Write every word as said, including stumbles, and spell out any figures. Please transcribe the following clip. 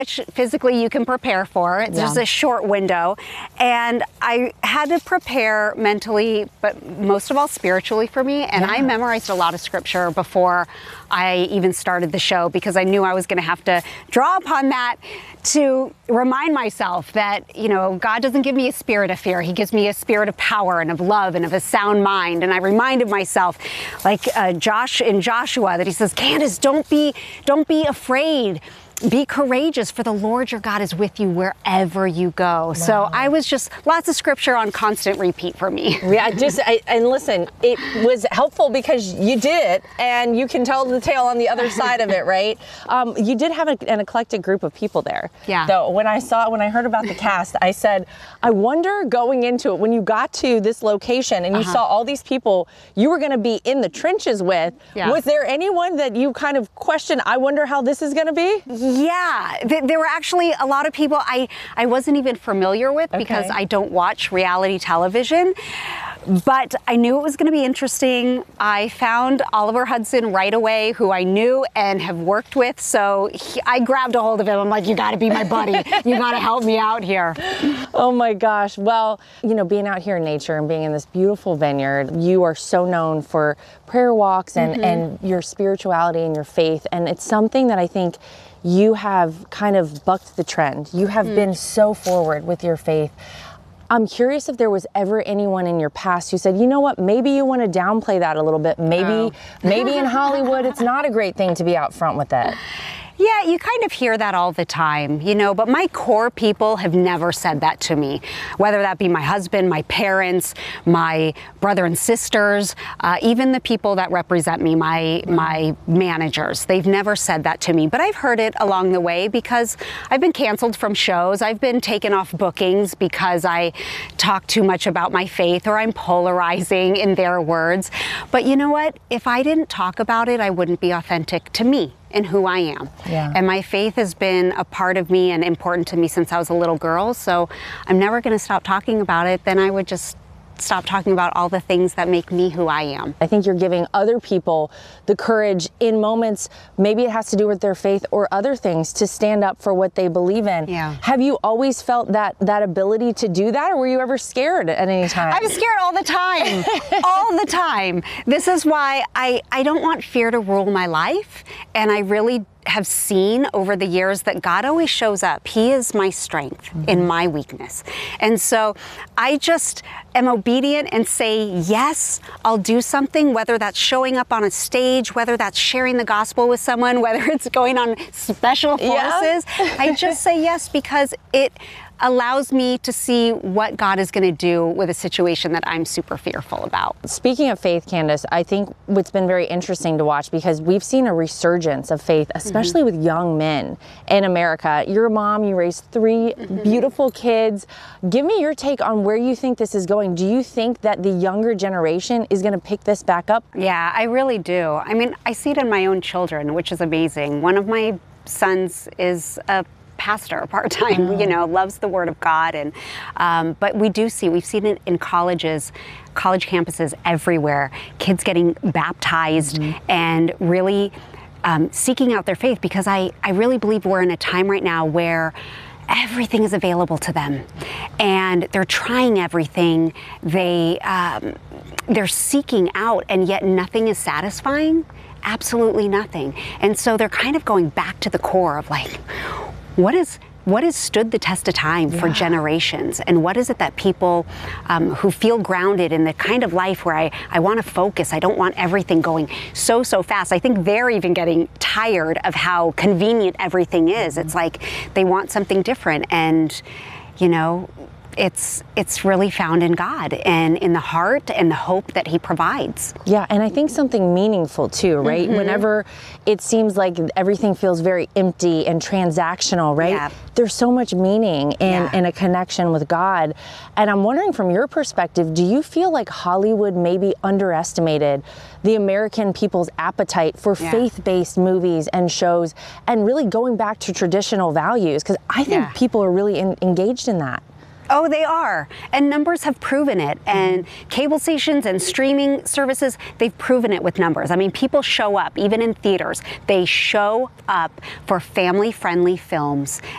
which physically you can prepare for. It's Yeah. just a short window. And I had to prepare mentally, but most of all spiritually for me. And Yeah. I memorized a lot of scripture before I even started the show, because I knew I was going to have to draw upon that to remind myself that, you know, God doesn't give me a spirit of fear. He gives me a spirit of power and of love and of a sound mind. And I reminded myself, like uh, Josh in Joshua, that he says, Candace, don't be, don't be afraid. Be courageous, for the Lord your God is with you wherever you go. Wow. So I was just, lots of scripture on constant repeat for me. Yeah, just, I, and listen, it was helpful because you did it, and you can tell the tale on the other side of it, right? Um, you did have a, an eclectic group of people there. Yeah. Though, when I saw, when I heard about the cast, I said, I wonder going into it, when you got to this location and you Uh-huh. saw all these people you were going to be in the trenches with, Yeah. was there anyone that you kind of questioned, I wonder how this is going to be? Yeah, th- there were actually a lot of people I, I wasn't even familiar with, because Okay. I don't watch reality television. But I knew it was going to be interesting. I found Oliver Hudson right away, who I knew and have worked with. So he, I grabbed a hold of him. I'm like, you got to be my buddy. You got to help me out here. Oh my gosh. Well, you know, being out here in nature and being in this beautiful vineyard, you are so known for prayer walks and, mm-hmm. and your spirituality and your faith. And it's something that I think you have kind of bucked the trend. You have mm. been so forward with your faith. I'm curious if there was ever anyone in your past who said, you know what, maybe you want to downplay that a little bit. Maybe, oh. maybe in Hollywood, it's not a great thing to be out front with that. Yeah, you kind of hear that all the time, you know, but my core people have never said that to me, whether that be my husband, my parents, my brother and sisters, uh, even the people that represent me, my, my managers. They've never said that to me, but I've heard it along the way because I've been canceled from shows. I've been taken off bookings because I talk too much about my faith, or I'm polarizing, in their words. But you know what? If I didn't talk about it, I wouldn't be authentic to me and who I am. Yeah. And my faith has been a part of me and important to me since I was a little girl. So I'm never going to stop talking about it. Then I would just stop talking about all the things that make me who I am. I think you're giving other people the courage in moments, maybe it has to do with their faith or other things, to stand up for what they believe in. Yeah. Have you always felt that that ability to do that, or were you ever scared at any time? I'm scared all the time, all the time. This is why I, I don't want fear to rule my life. And I really have seen over the years that God always shows up. He is my strength mm-hmm. in my weakness. And so I just am obedient and say, yes, I'll do something, whether that's showing up on a stage, whether that's sharing the gospel with someone, whether it's going on special forces. Yeah. I just say yes because it allows me to see what God is going to do with a situation that I'm super fearful about. Speaking of faith, Candace, I think what's been very interesting to watch, because we've seen a resurgence of faith, especially mm-hmm. with young men in America. You're a mom, you raised three mm-hmm. beautiful kids. Give me your take on where you think this is going. Do you think that the younger generation is going to pick this back up? Yeah, I really do. I mean, I see it in my own children, which is amazing. One of my sons is a pastor part-time, oh. you know, loves the Word of God. And um, but we do see, we've seen it in colleges, college campuses everywhere, kids getting baptized mm-hmm. and really um, seeking out their faith, because I, I really believe we're in a time right now where everything is available to them and they're trying everything. They, um, they're seeking out, and yet nothing is satisfying. Absolutely nothing. And so they're kind of going back to the core of like, What is what has stood the test of time yeah. for generations, and what is it that people um, who feel grounded in the kind of life where I, I want to focus, I don't want everything going so, so fast. I think they're even getting tired of how convenient everything is. Mm-hmm. It's like they want something different, and you know, it's it's really found in God and in the heart and the hope that He provides. Yeah, and I think something meaningful too, right? Mm-hmm. Whenever it seems like everything feels very empty and transactional, right? Yeah. There's so much meaning in, yeah. in a connection with God. And I'm wondering, from your perspective, do you feel like Hollywood maybe underestimated the American people's appetite for yeah. faith-based movies and shows, and really going back to traditional values? Because I think yeah. people are really in, engaged in that. Oh, they are. And numbers have proven it. And cable stations and streaming services, they've proven it with numbers. I mean, people show up, even in theaters. They show up for family-friendly films.